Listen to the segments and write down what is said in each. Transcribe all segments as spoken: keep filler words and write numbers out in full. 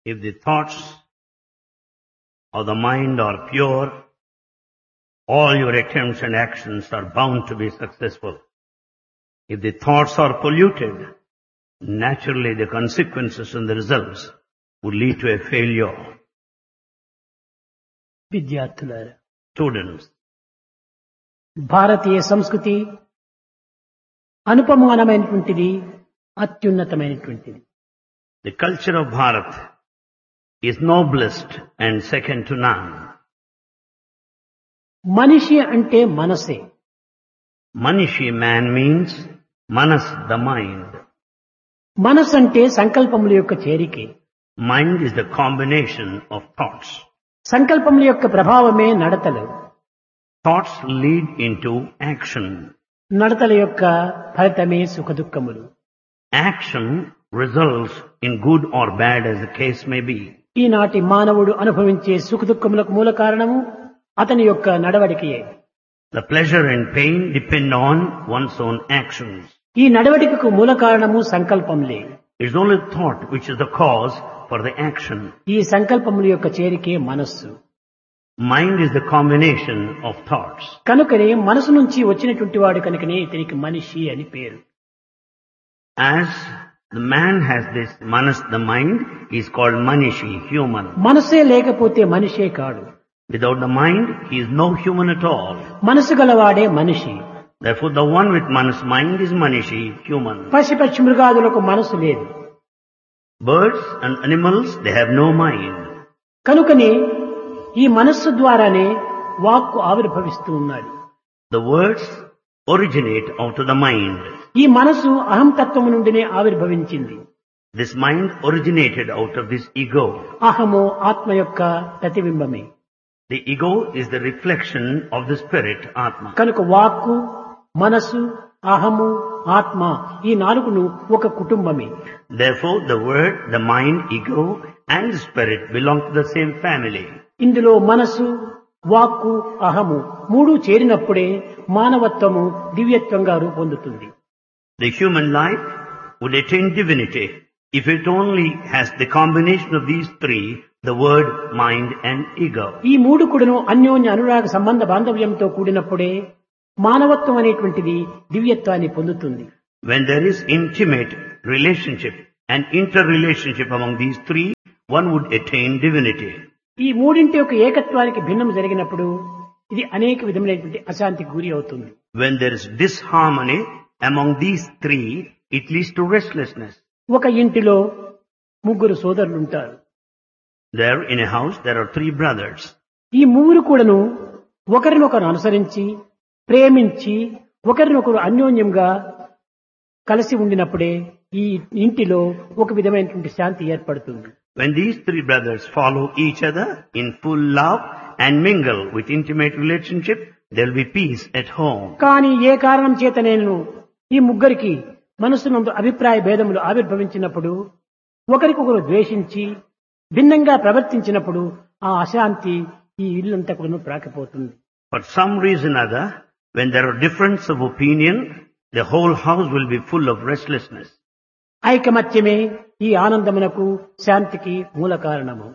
If the thoughts of the mind are pure, all your attempts and actions are bound to be successful. If the thoughts are polluted, naturally the consequences and the results would lead to a failure. విద్యార్థులారా, Students, భారతీయ సంస్కృతి అనుపమానమైనటువంటిది, అత్యున్నతమైనటువంటిది. the culture of Bharat is noblest and second to none. మనిషి అంటే మనసే. Manishi man means manas, the mind. మనసు అంటే సంకల్పముల యొక్క చేరికే. Mind is the combination of thoughts. సంకల్పముల యొక్క ప్రభావమే నడతలు. Thoughts lead into action. నడతల యొక్క ఫలితమే సుఖదుఖములు. Action results in good or bad as the case may be. ఈనాటి మానవుడు అనుభవించే సుఖదుఖములకు మూల కారణము అతని యొక్క నడవడికయే. The pleasure and pain depend on one's own actions. ఈ నడవడికకు మూల కారణము సంకల్పములే. It's only thought which is the cause for the action. ఈ సంకల్పముల యొక్క చేరికే మనస్సు. Mind is the combination of thoughts. కనుకనే మనసు నుంచి వచ్చినటువంటి వాడు కనుకనే ఇతనికి మనిషి అని పేరు. As the man has this manas, the mind, he is called manishi, human. మనసే లేకపోతే మనిషే కాడు. Without the mind, he is no human at all. మనసు గలవాడే మనిషి. Therefore, the one with manas mind is manishi, human. పశు పక్షి మృగాదులకు మనసు లేదు. Birds and animals, they have no mind. కనుకనే ఈ మనస్సు ద్వారానే వాక్కు ఆవిర్భవిస్తూ ఉన్నాడు. The words originate out of the mind. ఈ మనసు అహంతత్వము నుండినే ఆవిర్భవించింది. This mind originated out of this ego. అహము ఆత్మ యొక్క ప్రతిబింబమే. The ego is the reflection of the spirit, Atma. కనుక వాక్కు, మనసు, అహము, ఆత్మ ఈ నాలుగును ఒక కుటుంబమే. Therefore, the word, the mind, ego and the spirit belong to the same family. ఇందులో మనసు, వాక్కు, అహము మూడు చేరినప్పుడే మానవత్వము దివ్యత్వంగా రూపొందుతుంది. The human life would attain divinity if it only has the combination of these three, the word, mind and ego. ఈ మూడు కూడాను అన్యోన్య అనురాగ సంబంధ బాంధవ్యంతో కూడినప్పుడే మానవత్వం అనేటువంటిది దివ్యత్వాన్ని పొందుతుంది. When there is intimate relationship and interrelationship among these three, one would attain divinity. ఈ మూడింటి యొక్క ఏకత్వానికి భిన్నం జరిగినప్పుడు ఇది అనేక విధమైనటువంటి అశాంతికి గురి అవుతుంది. When there is disharmony among these three, it leads to restlessness. ఒక ఇంటిలో ముగ్గురు సోదరులు ఉంటారు. There in a house there are three brothers. ఈ ముగ్గురు కూడాను ఒకరినొకరు అనుసరించి ప్రేమించి ఒకరినొకరు అన్యోన్యంగా కలిసి ఉండినప్పుడే ఈ ఇంటిలో ఒక విధమైనటువంటి శాంతి ఏర్పడుతుంది. When these three brothers follow each other in full love and mingle with intimate relationship, there will be peace at home. కానీ ఏ కారణం చేత నేను ఈ ముగ్గురికి మనసునందు అభిప్రాయ భేదములు ఆవిర్భవించినప్పుడు ఒకరికొకరు ద్వేషించి భిన్నంగా ప్రవర్తించినప్పుడు ఆ అశాంతి ఈ ఇల్లంతా కూడా ప్రాకిపోతుంది. For some reason or other, when there are difference of opinion, the whole house will be full of restlessness. ఐకమత్యమే ఈ ఆనందమునకు శాంతికి మూల కారణము.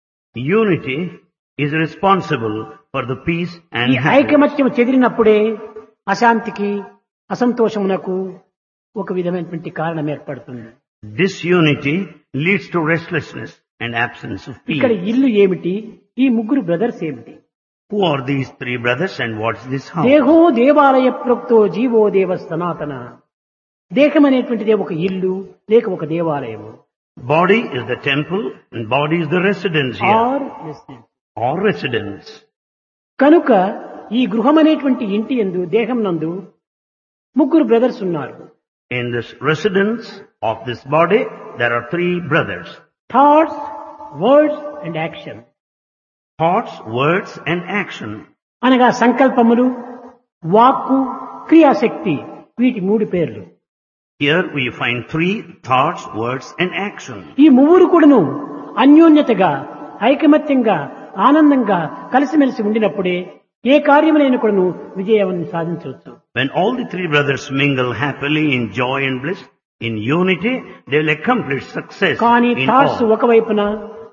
Unity is responsible for the peace and ఈ happiness. ఐకమత్యం చెదిరినప్పుడే అశాంతికి అసంతోషమునకు ఒక విధమైనటువంటి కారణం ఏర్పడుతుంది. Disunity leads to restlessness and absence of peace. ఇక్కడ ఇల్లు ఏమిటి, ఈ ముగ్గురు బ్రదర్స్ ఏమిటి? Who are these three brothers and what's this house? దేహో దేవాలయ ప్రోక్తో జీవో దేవ సనాతన. దేహం అనేటువంటిదే ఒక ఇల్లు లేక ఒక దేవాలయము. Body is the temple and body is the residence here. Are Or residence. కనుక ఈ గృహం అనేటువంటి ఇంటి యందు దేహం నందు ముగ్గురు బ్రదర్స్ ఉన్నారు. In this residence of this body, there are three brothers. Thoughts, words and action. Thoughts, words and action. అనగా సంకల్పములు, వాక్కు, క్రియాశక్తి వీటి మూడు పేర్లు. Here we find three thoughts, words and action. ఈ మూడు కూడాను అన్యోన్యతగా ఐకమత్యంగా ఆనందంగా కలిసిమెలిసి ఉండినప్పుడే ఏ కార్యములైనా కూడాను విజయాన్ని సాధించవచ్చు. When all the three brothers mingle happily in joy and bliss, in unity, they will accomplish success కానీ in థాట్స్ all. ఒకవైపున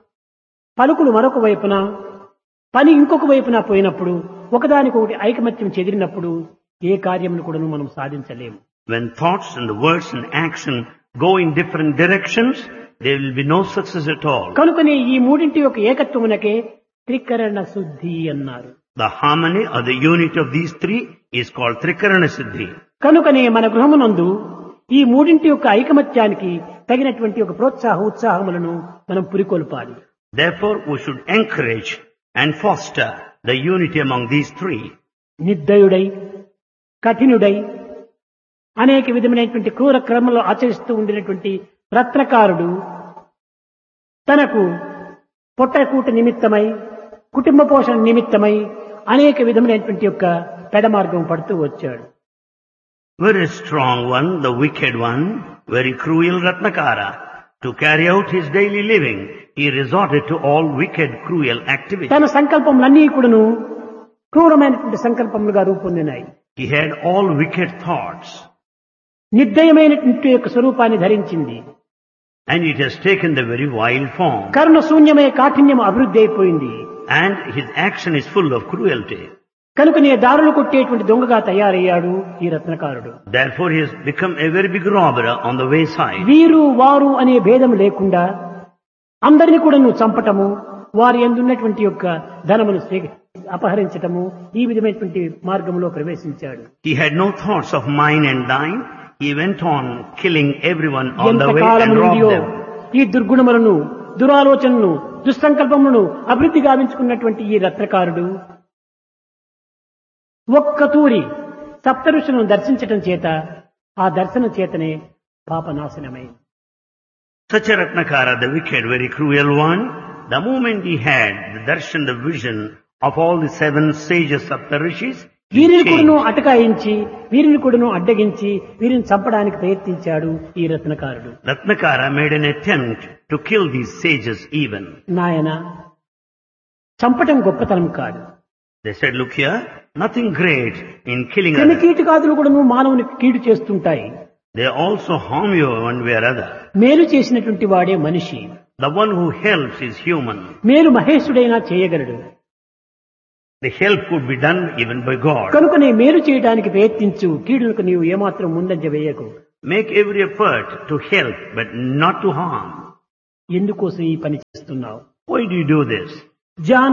పలుకులు మరొక వైపున పని ఇంకొక వైపున పోయినప్పుడు ఒకదానికొకటి ఐకమత్యం చెదిరినప్పుడు ఏ కార్యమును కూడా మనం సాధించలేము. When thoughts and the words and action go in different directions, there will be no success at all. కనుకనే ఈ మూడింటి యొక్క ఏకత్వమునకే త్రికరణ శుద్ధి అన్నారు. The harmony or the unity of these three is called Trikarana Siddhi. కనుకనే మన గృహమునందు ఈ మూడింటి యొక్క ఐకమత్యానికి తగినటువంటి ఒక ప్రోత్సాహ ఉత్సాహములను మనం పురికొల్పాలి. Therefore, we should encourage and foster the unity among these three. నిర్దయుడై కఠినుడై అనేక విధమైనటువంటి క్రూర క్రమంలో ఆచరిస్తూ ఉండినటువంటి రత్నకారుడు తనకు పొట్టకూట నిమిత్తమై కుటుంబ పోషణ నిమిత్తమై అనేక విధమైనటువంటి యొక్క పెడమార్గం పడుతూ వచ్చాడు. Very strong one, the wicked one, very cruel Ratnakara. To carry out his daily living, he resorted to all wicked, cruel activities. తన సంకల్పములన్నీ కూడాను క్రూరమైనటువంటి సంకల్పములుగా రూపొందినాయి. He had all wicked thoughts. నిర్దయమైనటువంటి యొక్క స్వరూపాన్ని ధరించింది. And it has taken the very vile form. కరుణ శూన్యమై కాఠిన్యం అభివృద్ధి అయిపోయింది. And his action is full of cruelty. కనుకనే దారులు కొట్టేటువంటి దొంగగా తయారయ్యాడు ఈ రత్నకారుడు. Therefore he has become a very big robber on the wayside. వీరు వారు అనే భేదం లేకుండా అందరిని కూడా నువ్వు చంపటము, వారి యందున్నటువంటి యొక్క ధనమును అపహరించటము, ఈ విధమైనటువంటి మార్గంలో ప్రవేశించాడు. He had no thoughts of mine and thine. He went on killing everyone on the way and robbed them. ఈ దుర్గుణములను, దురాలోచనను, దుస్సంకల్పములను అభివృద్ధి గావించుకున్నటువంటి ఈ రత్నకారుడు ఒక్క తూరి సప్తఋషులను దర్శించటం చేత ఆ దర్శనం చేతనే పాపనాశనమైంది. Such a Ratnakara, the wicked, very cruel one, the moment he had the darshan, the vision of all the seven sages of the rishis, వీరిని కూడాను అటకాయించి వీరిని కూడాను అడ్డగించి వీరిని చంపడానికి ప్రయత్నించాడు ఈ రత్నకారుడు. Ratnakara made an attempt to kill these sages even. నాయన, చంపటం గొప్పతనం కాదు. They said, look here, nothing great in killing క్రిమి others. కీటకాదులు కూడాను మానవునికి కీడు చేస్తుంటాయి. They also harm you one way or other. మేలు చేసినటువంటి వాడే మనిషి. The one who helps is human. మేలు మహేశుడైనా చేయగలడు. The help could be done even by God. కనుకనే మేలు చేయడానికి ప్రయత్నించు, కీడులకు నీవు ఏమాత్రం ముందంజ వేయకు. Make every effort to help, but not to harm. ఎందుకోసం ఈ పని చేస్తున్నావు? Why do you do this? John